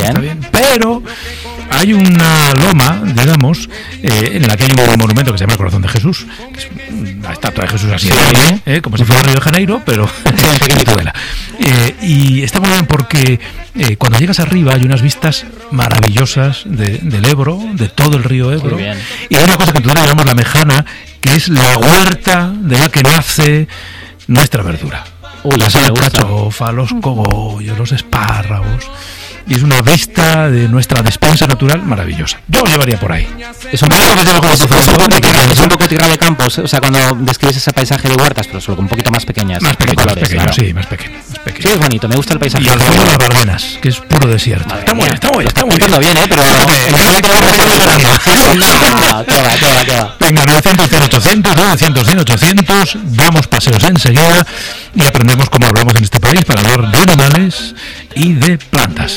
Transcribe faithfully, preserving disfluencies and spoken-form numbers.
bien. Está bien. Pero hay una loma, digamos, eh, en la que hay un monumento que se llama el Corazón de Jesús, que es una estatua de Jesús así, Sí. ¿eh? ¿eh? Como si fuera Río de Janeiro, pero en pequeñito. Eh, y está muy bien porque eh, cuando llegas arriba hay unas vistas maravillosas de, del Ebro, de todo el río Ebro. Muy bien. Y hay una cosa que nosotros llamamos la mejana, que es la huerta de la que nace nuestra verdura. Uy, La eso me gusta. alcachofa, los cogollos, los espárragos. Y es una vista de nuestra despensa natural maravillosa. Yo lo llevaría por ahí. Es un poco, Vamos a hacer algo es, de es un poco fútbol, tierra, ¿no? es un poco tierra de campos, o sea, cuando describes ese paisaje de huertas, pero solo un poquito más pequeñas. Más pequeño, colores, más pequeño, claro. sí, más pequeño, más pequeño. Sí, es bonito, me gusta el paisaje. Y al fondo las Bardenas, que es puro desierto. Madre Está muy mía, bien, está muy bien, está está muy bien. pintando bien, ¿eh? Pero en un momento vamos a hacer No, qué va, qué va, qué va. Venga, novecientos cero ochocientos, novecientos cien ochocientos, damos paseos enseguida y aprendemos cómo hablamos en este país para hablar de animales y de plantas.